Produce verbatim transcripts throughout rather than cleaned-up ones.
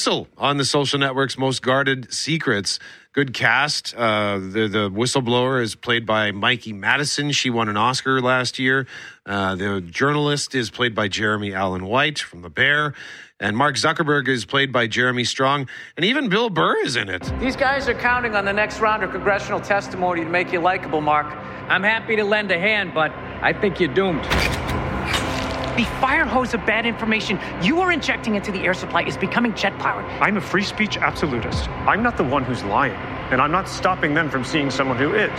Whistle on the Social Network's Most Guarded Secrets. Good cast. Uh, the, the whistleblower is played by Mikey Madison. She won an Oscar last year. Uh, the journalist is played by Jeremy Allen White from The Bear. And Mark Zuckerberg is played by Jeremy Strong. And even Bill Burr is in it. These guys are counting on the next round of congressional testimony to make you likable, Mark. I'm happy to lend a hand, but I think you're doomed. The fire hose of bad information you are injecting into the air supply is becoming jet-powered. I'm a free speech absolutist. I'm not the one who's lying, and I'm not stopping them from seeing someone who is.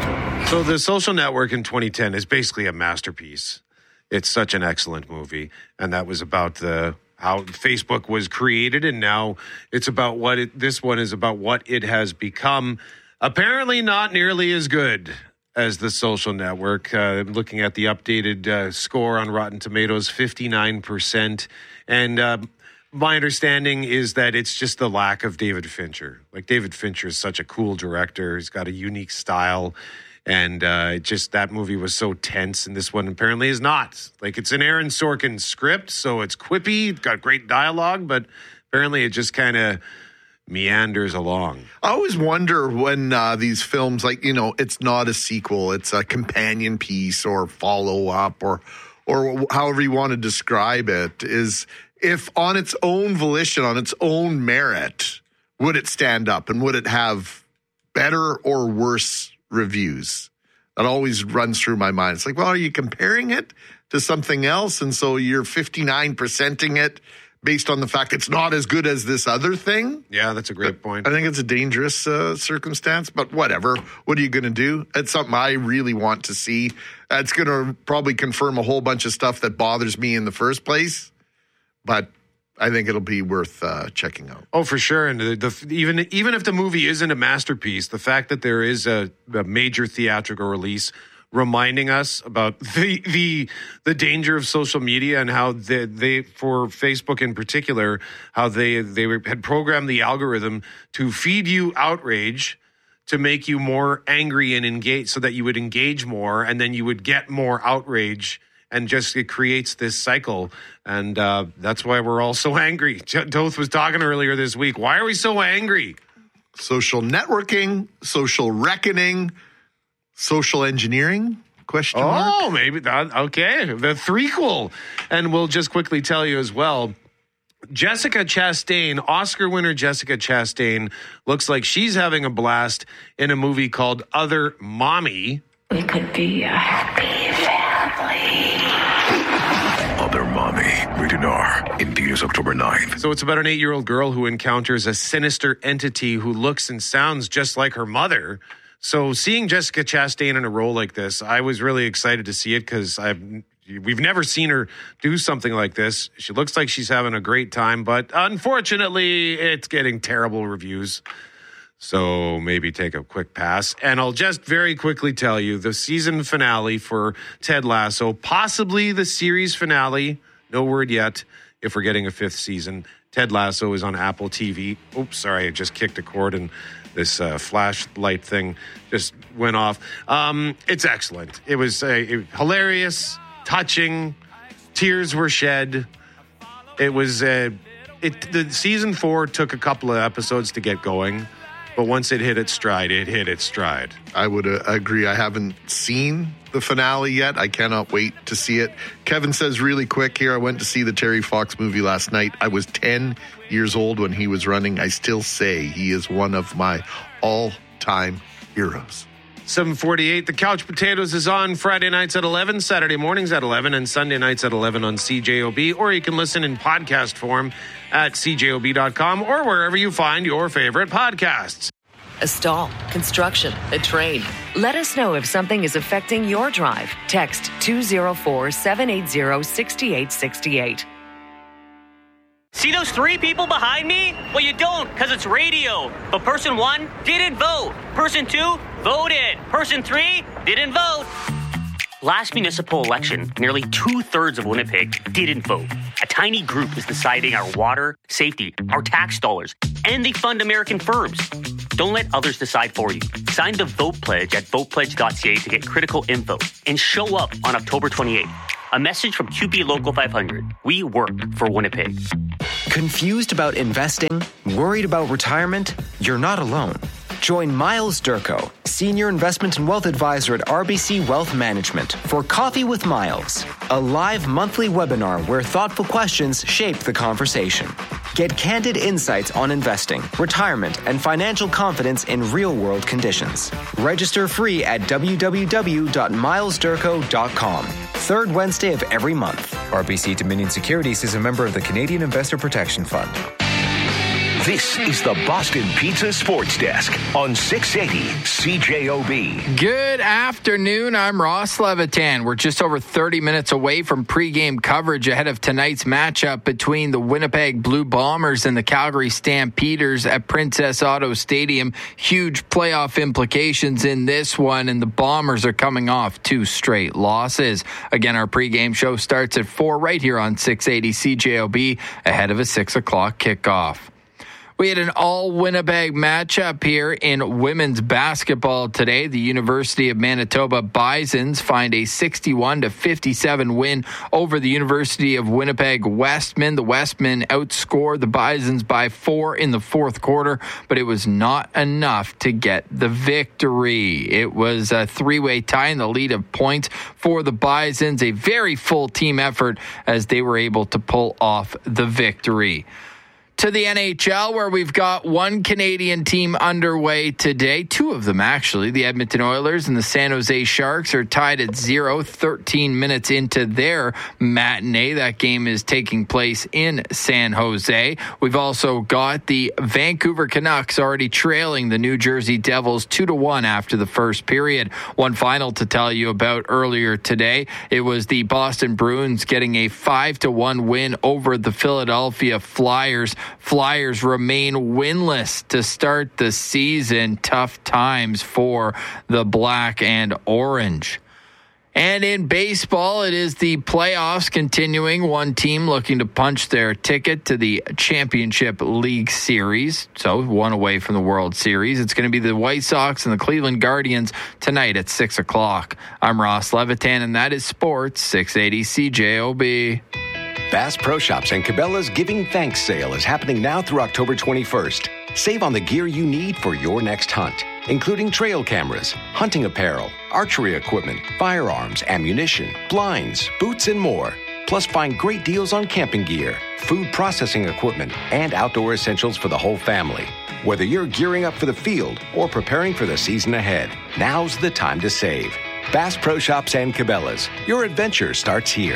So The Social Network in twenty ten is basically a masterpiece. It's such an excellent movie, and that was about the how Facebook was created, and now it's about what it, this one is about what it has become. Apparently not nearly as good as The Social Network. Uh, looking at the updated uh, score on Rotten Tomatoes, fifty-nine percent. And uh, my understanding is that it's just the lack of David Fincher. Like, David Fincher is such a cool director. He's got a unique style. And uh, it just that movie was so tense, and this one apparently is not. Like, it's an Aaron Sorkin script, so it's quippy, it's got great dialogue, but apparently it just kind of meanders along. I always wonder when uh, these films, like, you know, it's not a sequel, it's a companion piece or follow-up or or however you want to describe it, is if on its own volition, on its own merit, would it stand up and would it have better or worse reviews? That always runs through my mind. It's like, well, are you comparing it to something else? And so you're fifty-nine percenting it based on the fact it's not as good as this other thing? Yeah, that's a great point. I think it's a dangerous uh, circumstance, but whatever. What are you going to do? It's something I really want to see. It's going to probably confirm a whole bunch of stuff that bothers me in the first place, but I think it'll be worth uh, checking out. Oh, for sure. And the, the, even even if the movie isn't a masterpiece, the fact that there is a, a major theatrical release reminding us about the the the danger of social media and how they, they for Facebook in particular, how they they had programmed the algorithm to feed you outrage, to make you more angry and engage, so that you would engage more, and then you would get more outrage. And just it creates this cycle. And uh, that's why we're all so angry. Doth was talking earlier this week. Why are we so angry? Social networking, social reckoning, social engineering? Question mark. Oh, maybe that. Okay. The threequel. And we'll just quickly tell you as well, Jessica Chastain, Oscar winner Jessica Chastain, looks like she's having a blast in a movie called Other Mommy. We could be a happy family. Other Mommy, rated R, in theaters October ninth. So it's about an eight-year-old girl who encounters a sinister entity who looks and sounds just like her mother. So seeing Jessica Chastain in a role like this, I was really excited to see it because I've we've never seen her do something like this. She looks like she's having a great time, but unfortunately, it's getting terrible reviews. So maybe take a quick pass. And I'll just very quickly tell you the season finale for Ted Lasso, possibly the series finale. No word yet if we're getting a fifth season. Ted Lasso is on Apple T V. Oops, sorry, I just kicked a cord and this uh, flashlight thing just went off. Um, it's excellent. It was uh, it, hilarious, touching. Tears were shed. It was uh, it. The season four took a couple of episodes to get going. But once it hit its stride, it hit its stride. I would uh, agree. I haven't seen the finale yet. I cannot wait to see it. Kevin says really quick here, I went to see the Terry Fox movie last night. I was ten years old when he was running. I still say he is one of my all-time heroes. seven forty-eight, The Couch Potatoes is on Friday nights at eleven, Saturday mornings at eleven, and Sunday nights at eleven on C J O B. Or you can listen in podcast form at C J O B dot com or wherever you find your favorite podcasts. A stall, construction, a train. Let us know if something is affecting your drive. Text two oh four, seven eight zero, six eight six eight. See those three people behind me? Well, you don't, because it's radio. But person one didn't vote. Person two voted. Person three didn't vote. Last municipal election, nearly two-thirds of Winnipeg didn't vote. A tiny group is deciding our water, safety, our tax dollars, and they fund American firms. Don't let others decide for you. Sign the Vote Pledge at vote pledge dot c a to get critical info and show up on October twenty-eighth. A message from Q P Local five hundred. We work for Winnipeg. Confused about investing? Worried about retirement? You're not alone. Join Miles Durko, Senior Investment and Wealth Advisor at R B C Wealth Management, for Coffee with Miles, a live monthly webinar where thoughtful questions shape the conversation. Get candid insights on investing, retirement, and financial confidence in real-world conditions. Register free at w w w dot miles durko dot com. Third Wednesday of every month. R B C Dominion Securities is a member of the Canadian Investor Protection Fund. This is the Boston Pizza Sports Desk on six eighty C J O B. Good afternoon. I'm Ross Levitan. We're just over thirty minutes away from pregame coverage ahead of tonight's matchup between the Winnipeg Blue Bombers and the Calgary Stampeders at Princess Auto Stadium. Huge playoff implications in this one, and the Bombers are coming off two straight losses. Again, our pregame show starts at four right here on six eighty C J O B ahead of a six o'clock kickoff. We had an all-Winnipeg matchup here in women's basketball today. The University of Manitoba Bisons find a sixty-one to fifty-seven win over the University of Winnipeg Westmen. The Westmen outscored the Bisons by four in the fourth quarter, but it was not enough to get the victory. It was a three-way tie in the lead of points for the Bisons, a very full team effort as they were able to pull off the victory. To the N H L, where we've got one Canadian team underway today. Two of them, actually. The Edmonton Oilers and the San Jose Sharks are tied at zero, thirteen minutes into their matinee. That game is taking place in San Jose. We've also got the Vancouver Canucks already trailing the New Jersey Devils two to one after the first period. One final to tell you about earlier today. It was the Boston Bruins getting a five to one win over the Philadelphia Flyers. Flyers remain winless to start the season. Tough times for the black and orange. And in baseball, it is the playoffs continuing. One team looking to punch their ticket to the Championship League Series. So one away from the World Series. It's going to be the White Sox and the Cleveland Guardians tonight at six o'clock. I'm Ross Levitan, and that is Sports six eighty C J O B. Bass Pro Shops and Cabela's Giving Thanks sale is happening now through October twenty-first. Save on the gear you need for your next hunt, including trail cameras, hunting apparel, archery equipment, firearms, ammunition, blinds, boots, and more. Plus, find great deals on camping gear, food processing equipment, and outdoor essentials for the whole family. Whether you're gearing up for the field or preparing for the season ahead, now's the time to save. Bass Pro Shops and Cabela's. Your adventure starts here.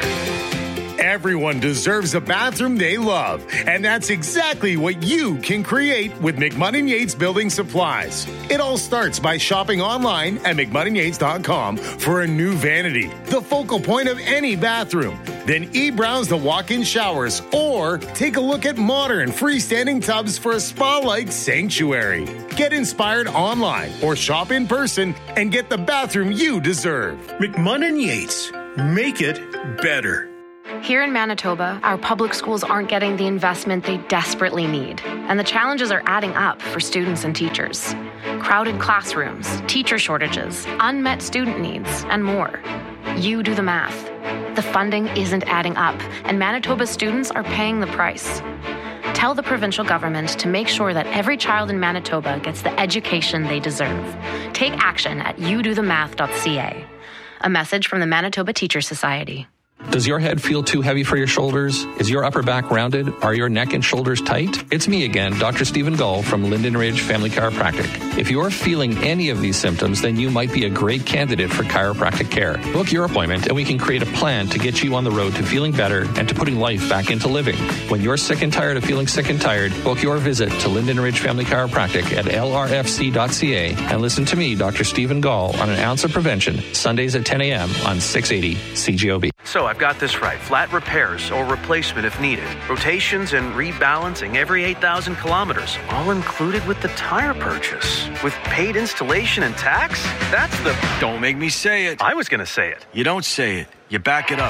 Everyone deserves a bathroom they love, and that's exactly what you can create with McMunn and Yates Building Supplies. It all starts by shopping online at McMunn and Yates dot com for a new vanity, the focal point of any bathroom. Then e-browse the walk-in showers or take a look at modern freestanding tubs for a spa-like sanctuary. Get inspired online or shop in person and get the bathroom you deserve. McMunn and Yates. Make it better. Here in Manitoba, our public schools aren't getting the investment they desperately need, and the challenges are adding up for students and teachers. Crowded classrooms, teacher shortages, unmet student needs, and more. You do the math. The funding isn't adding up, and Manitoba students are paying the price. Tell the provincial government to make sure that every child in Manitoba gets the education they deserve. Take action at you do the math dot c a. A message from the Manitoba Teachers Society. Does your head feel too heavy for your shoulders? Is your upper back rounded? Are your neck and shoulders tight? It's me again, Doctor Stephen Gull from Linden Ridge Family Chiropractic. If you're feeling any of these symptoms, then you might be a great candidate for chiropractic care. Book your appointment and we can create a plan to get you on the road to feeling better and to putting life back into living. When you're sick and tired of feeling sick and tired, book your visit to Linden Ridge Family Chiropractic at L R F C dot c a and listen to me, Doctor Stephen Gull, on An Ounce of Prevention, Sundays at ten a.m. on six eighty C G O B. So I've got this right. Flat repairs or replacement if needed. Rotations and rebalancing every eight thousand kilometers. All included with the tire purchase. With paid installation and tax? That's the... Don't make me say it. I was going to say it. You don't say it. You back it up.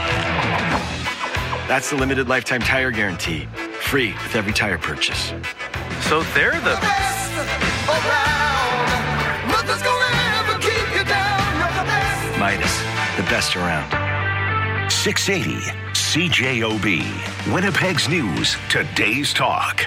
That's the limited lifetime tire guarantee. Free with every tire purchase. So they're the... best around. Nothing's gonna ever keep you down. You're the best. Midas, the best around. six eighty C J O B, Winnipeg's News, Today's Talk.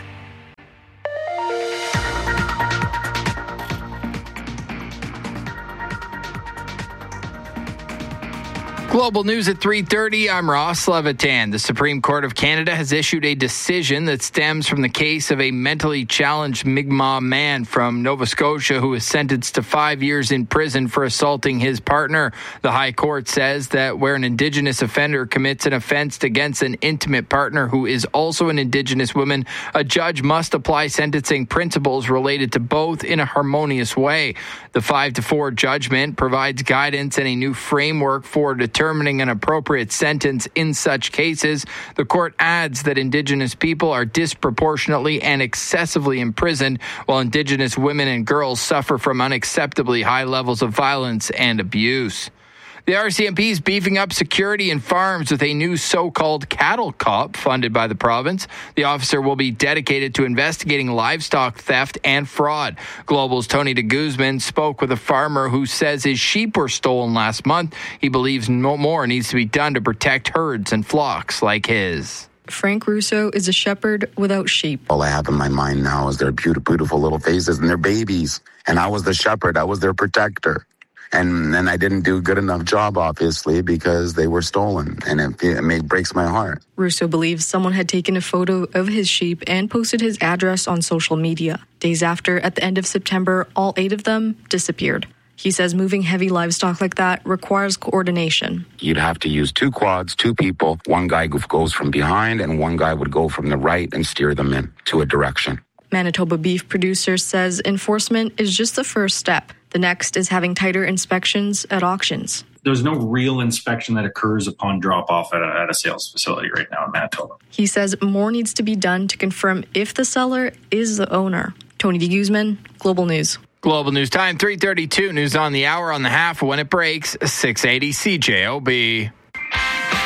Global News at three thirty, I'm Ross Levitan. The Supreme Court of Canada has issued a decision that stems from the case of a mentally challenged Mi'kmaq man from Nova Scotia who was sentenced to five years in prison for assaulting his partner. The High Court says that where an Indigenous offender commits an offense against an intimate partner who is also an Indigenous woman, a judge must apply sentencing principles related to both in a harmonious way. The five to four judgment provides guidance and a new framework for determining determining an appropriate sentence in such cases. The court adds that Indigenous people are disproportionately and excessively imprisoned, while Indigenous women and girls suffer from unacceptably high levels of violence and abuse. The R C M P is beefing up security in farms with a new so-called cattle cop funded by the province. The officer will be dedicated to investigating livestock theft and fraud. Global's Tony de Guzman spoke with a farmer who says his sheep were stolen last month. He believes no more needs to be done to protect herds and flocks like his. Frank Russo is a shepherd without sheep. All I have in my mind now is their beautiful, beautiful little faces and their babies. And I was the shepherd. I was their protector. And then I didn't do a good enough job, obviously, because they were stolen. And it, it made, breaks my heart. Russo believes someone had taken a photo of his sheep and posted his address on social media. Days after, at the end of September, all eight of them disappeared. He says moving heavy livestock like that requires coordination. You'd have to use two quads, two people. One guy goes from behind and one guy would go from the right and steer them in to a direction. Manitoba Beef Producers says enforcement is just the first step. The next is having tighter inspections at auctions. There's no real inspection that occurs upon drop-off at a, at a sales facility right now in Manitoba. He says more needs to be done to confirm if the seller is the owner. Tony de Guzman, Global News. Global News Time, three thirty-two. News on the hour on the half when it breaks, six eighty C J O B.